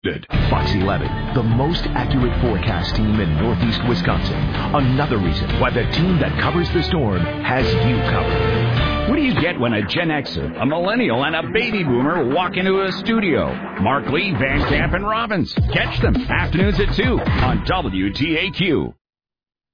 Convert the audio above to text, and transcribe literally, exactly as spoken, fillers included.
Fox eleven, the most accurate forecast team in Northeast Wisconsin. Another reason why the team that covers the storm has you covered. What do you get when a Gen Xer, a millennial, and a baby boomer walk into a studio? Mark Lee, Van Camp, and Robbins. Catch them afternoons at two on W T A Q.